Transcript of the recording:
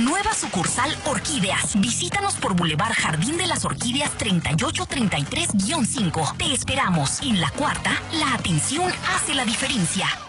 Nueva sucursal Orquídeas. Visítanos por Boulevard Jardín de las Orquídeas 3833-5. Te esperamos. En La Cuarta, la atención hace la diferencia.